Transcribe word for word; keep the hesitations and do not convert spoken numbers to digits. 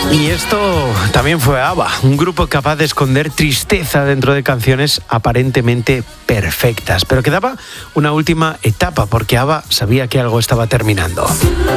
Y esto también fue ABBA, un grupo capaz de esconder tristeza dentro de canciones aparentemente perfectas. Pero quedaba una última etapa porque ABBA sabía que algo estaba terminando.